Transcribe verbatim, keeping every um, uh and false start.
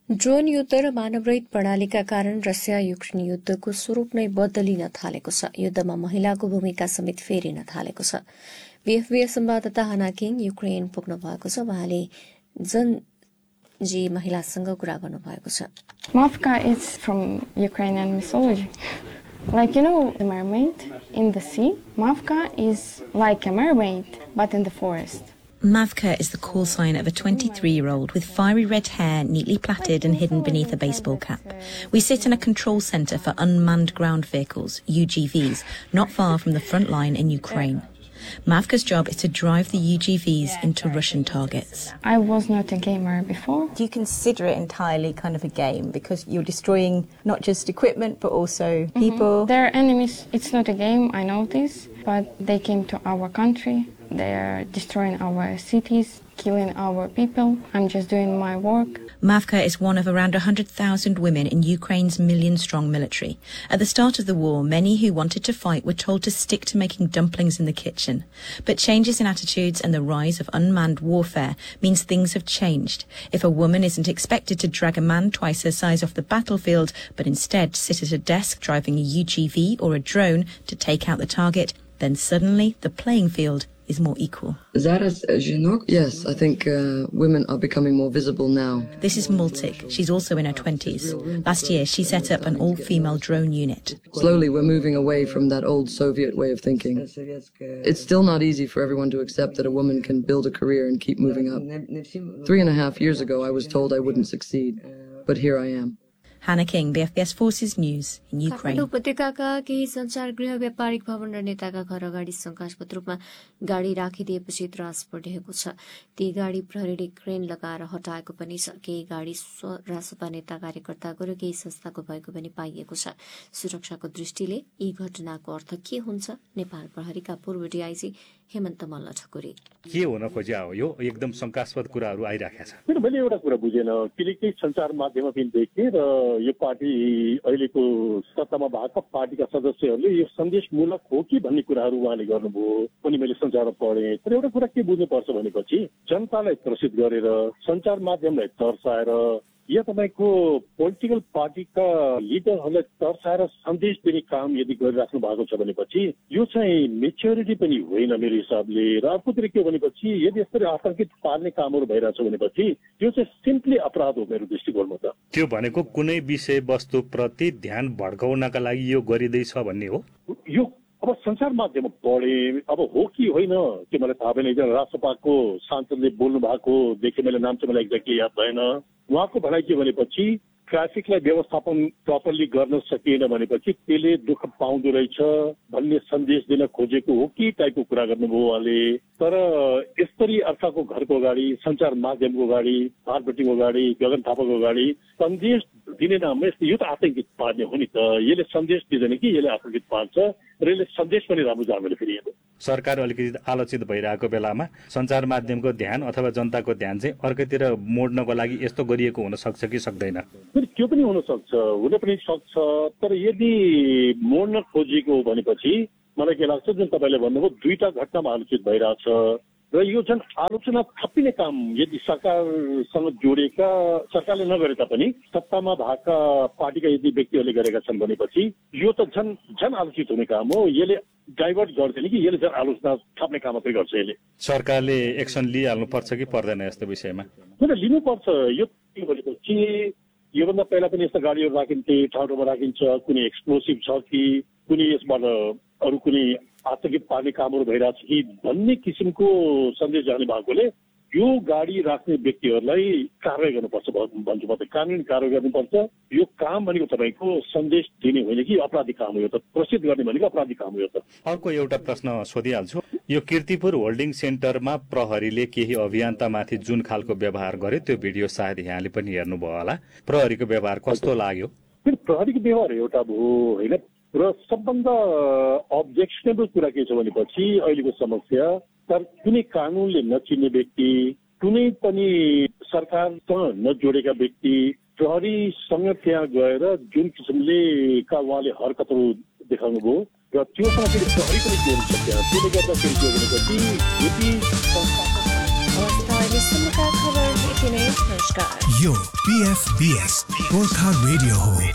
Drone युद्ध र मानवरहित प्रणालीका कारण रसिया युक्रेन युद्धको स्वरूप नै बदलिन थालेको छ। युद्धमा महिलाको भूमिका समेत फेरिन थालेको छ। बीएफबीएस संवाददाता हाना किङ युक्रेन पुग्नु भएको छ। उहाँले जनजी महिलासँग कुरा गर्नुभएको छ। Mavka is from Ukrainian mythology. Like, you know, the mermaid in the sea. Mavka is like a mermaid, but in the forest. Mavka is the call sign of a twenty-three-year-old with fiery red hair neatly plaited and hidden beneath a baseball cap. We sit in a control centre for unmanned ground vehicles, U G Vs, not far from the front line in Ukraine. Mavka's job is to drive the U G Vs into Russian targets. I was not a gamer before. Do you consider it entirely kind of a game because you're destroying not just equipment but also people? Mm-hmm. They're enemies. It's not a game, I know this, but they came to our country. They're destroying our cities, killing our people. I'm just doing my work. Mavka is one of around one hundred thousand women in Ukraine's million-strong military. At the start of the war, many who wanted to fight were told to stick to making dumplings in the kitchen. But changes in attitudes and the rise of unmanned warfare means things have changed. If a woman isn't expected to drag a man twice her size off the battlefield, but instead sit at a desk driving a U G V or a drone to take out the target, then suddenly the playing field is more equal. Yes, I think uh, women are becoming more visible now. This is Multik. She's also in her twenties. Last year, she set up an all-female drone unit. Slowly, we're moving away from that old Soviet way of thinking. It's still not easy for everyone to accept that a woman can build a career and keep moving up. Three and a half years ago, I was told I wouldn't succeed, but here I am. Hannah King, B F B S Forces News in Ukraine. उपत्यकाका केही संचार गृह व्यापारिक भवन र नेताका घर अगाडि शंकास्पद रूपमा गाडी राखिदिएपछि त्रास बढेको छ। ती गाडी प्रहरीले क्रेन लगाएर हटाएको पनि छ। केही गाडी रासपा नेता कार्यकर्ताको र केही संस्थाको भएको पनि पाइएको छ। सुरक्षाको दृष्टिले यी घटनाको अर्थ के हुन्छ? नेपाल प्रहरीका पूर्व डीआईजी हेमन्त मल्ल ठकुरी। के हुन खोज्या हो? यो एकदम शंकास्पद कुराहरू आइराखेका छ। किन मैले एउटा कुरा बुझेन, किनकि सञ्चार माध्यममा पनि देखेँ र यो पार्टी अहिलेको सत्तामा भएका पार्टीका सदस्यहरूले यो सन्देशमूलक हो कि भन्ने कुराहरू उहाँले गर्नुभयो पनि मैले सञ्चारमा पढेँ। तर एउटा कुरा के बुझ्नुपर्छ भनेपछि जनतालाई त्रसित गरेर सञ्चार माध्यमलाई तर्साएर या तपाईँको पोलिटिकल पार्टीका लिडरहरूलाई तर्साएर सन्देश दिने काम यदि गरिराख्नु भएको छ भनेपछि यो चाहिँ मेच्योरिटी पनि होइन मेरो हिसाबले। र अर्कोतिर के भनेपछि यदि यसरी आतंकित पार्ने कामहरू भइरहेछ भनेपछि यो चाहिँ सिम्पली अपराध हो मेरो दृष्टिकोणमा। त त्यो भनेको कुनै विषय वस्तुप्रति ध्यान भड्काउनका लागि यो गरिँदैछ भन्ने हो। यो अब सञ्चार माध्यममा पढे अब हो कि होइन त्यो मलाई थाहा भएन। एकजना राष्ट्रपाको सांसदले बोल्नु भएको देखेँ मैले, नाम चाहिँ मलाई एक्ज्याक्टली याद भएन। उहाँको भनाइ के भनेपछि ट्राफिकलाई व्यवस्थापन प्रपरली गर्न सकिएन भनेपछि त्यसले दुःख पाउँदो रहेछ भन्ने सन्देश दिन खोजेको हो कि टाइपको कुरा गर्नुभयो उहाँले। तर यसरी अर्काको घरको अगाडि, सञ्चार माध्यमको अगाडि, भारतबटीको अगाडि, गगन थापाको अगाडि सन्देश दिने नाममा यो त आतंकित पार्ने हो नि त। यसले सन्देश दिँदैन कि यसले आतंकित पार्छ र यसले सन्देश पनि राम्रो जाँदैन। फेरि सरकार अलिकति आलोचित भइरहेको बेलामा सञ्चार माध्यमको ध्यान अथवा जनताको ध्यान चाहिँ अर्कैतिर मोड्नको लागि यस्तो गरिएको हुन सक्छ कि सक्दैन? त्यो पनि हुन सक्छ, हुन पनि सक्छ। तर यदि मोड्न खोजेको हो भनेपछि मलाई के लाग्छ, जुन तपाईँले भन्नुभयो दुईटा घटनामा आलोचित भइरहेछ र यो जुन आलोचना थपिने काम यदि सरकारसँग जोडिएका, सरकारले नगरे तापनि सत्तामा भएका पार्टीका यदि व्यक्तिहरूले गरेका छन् भनेपछि यो त झन् झन् आलोचित हुने काम हो। यसले डाइभर्ट गर्दैन कि यसले झन् आलोचना थप्ने काम मात्रै गर्छ। यसले सरकारले एक्सन लिइहाल्नु पर्छ कि पर्दैन यस्तो विषयमा? लिनुपर्छ। यो भनेपछि योभन्दा पहिला पनि यस्ता गाडीहरू राखिन्थे, ठाउँ ठाउँमा राखिन्छ, कुनै एक्सप्लोसिभ छ कि कुनै यसबाट अरू कुनै आतंकित पार्ने कामहरू भइरहेछ कि भन्ने किसिमको सन्देश जाने भएकोले यो गाडी राख्ने व्यक्तिहरूलाई कारवाही गर्नुपर्छ भन्छु म त। कानुनी कारवाही गर्नुपर्छ। यो काम भनेको तपाईँको सन्देश दिने होइन कि अपराधी काम हो। यो त प्रसिद्ध गर्ने भनेको अपराधी काम हो। यो त अर्को एउटा प्रश्न सोधिहाल्छु। यो किर्तिपुर होल्डिङ सेन्टरमा प्रहरीले केही अभियन्तामाथि जुन खालको व्यवहार गर्यो त्यो भिडियो सायद यहाँले पनि हेर्नुभयो होला। प्रहरीको व्यवहार कस्तो लाग्यो? प्रहरीको व्यवहार एउटा भयो होइन। र सबभन्दा अब्जेक्सनेबल कुरा के छ भनेपछि अहिलेको समस्या तर कुनै कानुनले नचिन्ने व्यक्ति, कुनै पनि सरकारसँग नजोडेका व्यक्ति प्रहरीसँग त्यहाँ गएर जुन किसिमले का उहाँले हरकतहरू देखाउनु भयो र त्योसँग फेरि प्रहरी पनि जोड्नु सक्छ। त्यसले गर्दाखेरि के भनेपछि यदि खबर यति नै नमस्कार। यो पीएफबीएस गोर्खा रेडियो हो।